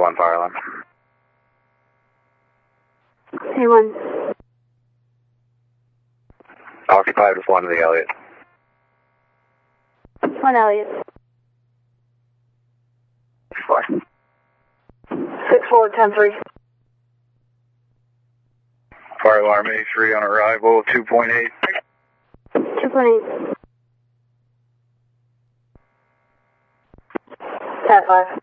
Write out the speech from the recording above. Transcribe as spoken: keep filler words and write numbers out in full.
one fire alarm. A one. Occupied with one of the Elliott. One Elliott. Four. Six four ten three. Fire alarm A three on arrival, two point eight. Two point eight. Cat five.